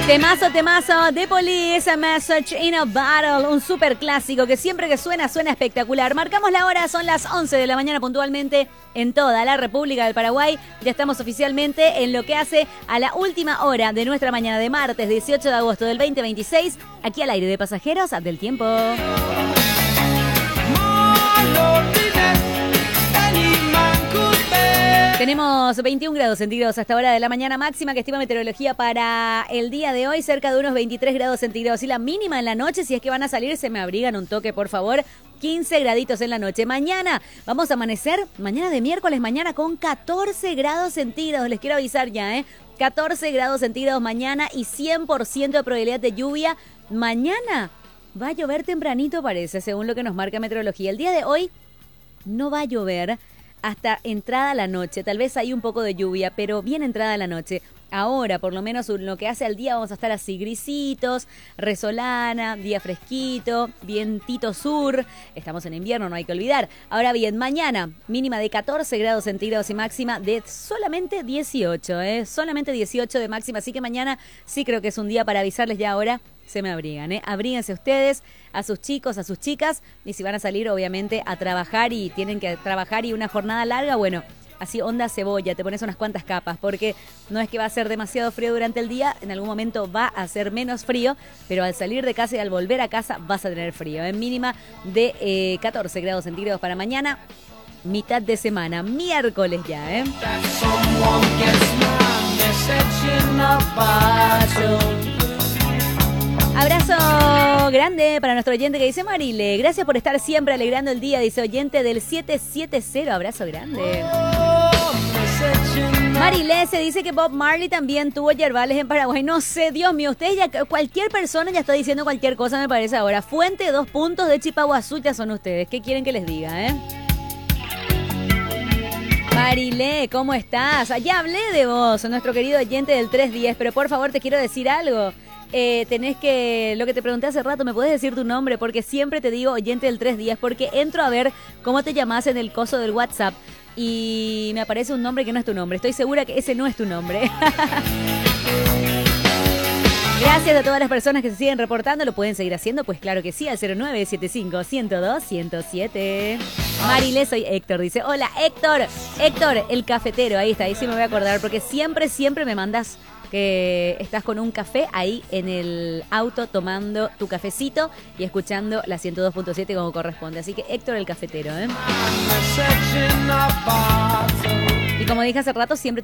Temazo de Police, A Message in a Bottle, un super clásico que siempre que suena espectacular. Marcamos la hora, son las 11 de la mañana puntualmente en toda la República del Paraguay. Ya estamos oficialmente en lo que hace a la última hora de nuestra mañana de martes 18 de agosto del 2026, aquí al aire de Pasajeros del Tiempo. Tenemos 21 grados centígrados hasta hora de la mañana, máxima que estima meteorología para el día de hoy, cerca de unos 23 grados centígrados. Y la mínima en la noche, si es que van a salir, se me abrigan un toque, por favor. 15 graditos en la noche. Mañana vamos a amanecer, mañana de miércoles, mañana con 14 grados centígrados. Les quiero avisar ya, 14 grados centígrados mañana y 100% de probabilidad de lluvia. Mañana va a llover tempranito, parece, según lo que nos marca meteorología. El día de hoy no va a llover hasta entrada la noche. Tal vez hay un poco de lluvia, pero bien entrada la noche. Ahora, por lo menos lo que hace al día, vamos a estar así, grisitos, resolana, día fresquito, vientito sur. Estamos en invierno, no hay que olvidar. Ahora bien, mañana, mínima de 14 grados centígrados y máxima de solamente 18, solamente 18 de máxima. Así que mañana sí creo que es un día para avisarles ya ahora. Se me abrigan, Abríguense ustedes, a sus chicos, a sus chicas, y si van a salir, obviamente, a trabajar y tienen que trabajar y una jornada larga, bueno, así onda cebolla, te pones unas cuantas capas, porque no es que va a ser demasiado frío durante el día, en algún momento va a ser menos frío, pero al salir de casa y al volver a casa vas a tener frío, mínima de 14 grados centígrados para mañana, mitad de semana, miércoles ya, Abrazo grande para nuestro oyente que dice Marile, gracias por estar siempre alegrando el día, dice oyente del 770, abrazo grande. Marile se dice que Bob Marley también tuvo yerbales en Paraguay, no sé, Dios mío, ustedes ya, cualquier persona ya está diciendo cualquier cosa me parece ahora, fuente 2 puntos de Chipaguazú ya son ustedes, ¿qué quieren que les diga, Marile, ¿cómo estás? Ya hablé de vos, nuestro querido oyente del 310, pero por favor te quiero decir algo. Tenés que, lo que te pregunté hace rato, ¿me puedes decir tu nombre? Porque siempre te digo oyente del 310, porque entro a ver cómo te llamás en el coso del WhatsApp y me aparece un nombre que no es tu nombre. Estoy segura que ese no es tu nombre. Gracias a todas las personas que se siguen reportando. ¿Lo pueden seguir haciendo? Pues claro que sí, al 0975-102-107. Marile, soy Héctor, dice. Hola, Héctor, el cafetero. Ahí está, ahí sí me voy a acordar, porque siempre me mandas que estás con un café ahí en el auto tomando tu cafecito y escuchando la 102.7 como corresponde. Así que Héctor, el cafetero, Y como dije hace rato, siempre